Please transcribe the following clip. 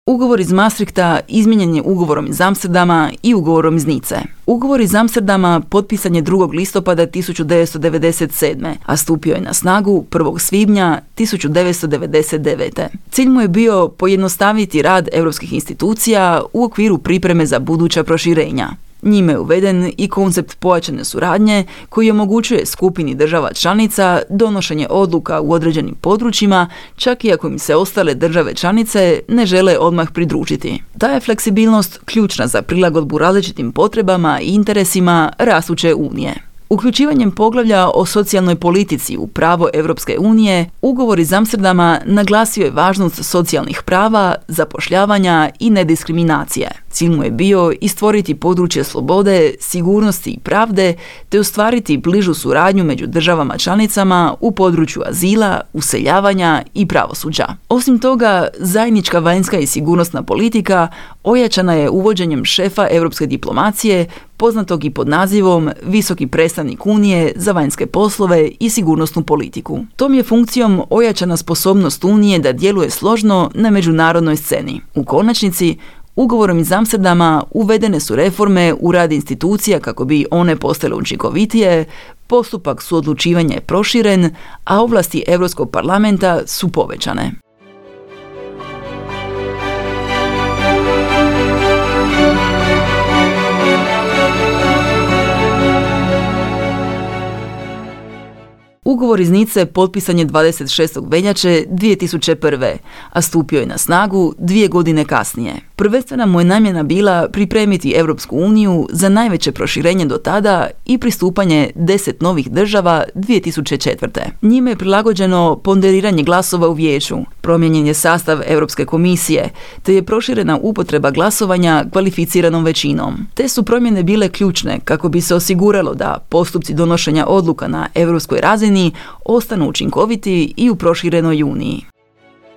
Ugovor iz Maastrichta izmijenjen je ugovorom iz Amsterdama i ugovorom iz Nice. Ugovor iz Amsterdama potpisan je 2. listopada 1997. a stupio je na snagu 1. svibnja 1999. Cilj mu je bio pojednostaviti rad europskih institucija u okviru pripreme za buduća proširenja. Njime je uveden i koncept pojačane suradnje koji omogućuje skupini država članica donošenje odluka u određenim područjima, čak i ako im se ostale države članice ne žele odmah pridružiti. Ta je fleksibilnost ključna za prilagodbu različitim potrebama i interesima rastuće Unije. Uključivanjem poglavlja o socijalnoj politici u pravo Europske unije, ugovor iz Amsterdama naglasio je važnost socijalnih prava, zapošljavanja i nediskriminacije. Cilj mu je bio i stvoriti područje slobode, sigurnosti i pravde, te ostvariti bližu suradnju među državama članicama u području azila, useljavanja i pravosuđa. Osim toga, zajednička vanjska i sigurnosna politika ojačana je uvođenjem šefa europske diplomacije, poznatog i pod nazivom Visoki predstavnik Unije za vanjske poslove i sigurnosnu politiku. Tom je funkcijom ojačana sposobnost Unije da djeluje složno na međunarodnoj sceni. U konačnici, ugovorom iz Amsterdama uvedene su reforme u rad institucija kako bi one postale učinkovitije, postupak suodlučivanja je proširen, a ovlasti Europskog parlamenta su povećane. Ugovor iz Nice potpisan je 26. veljače 2001. a stupio je na snagu 2 godine kasnije. Prvenstvena mu je namjena bila pripremiti Europsku uniju za najveće proširenje do tada i pristupanje 10 novih država 2004. Njime je prilagođeno ponderiranje glasova u vijeću, promijenjen je sastav Europske komisije, te je proširena upotreba glasovanja kvalificiranom većinom. Te su promjene bile ključne kako bi se osiguralo da postupci donošenja odluka na europskoj razini ostanu učinkoviti i u proširenoj uniji.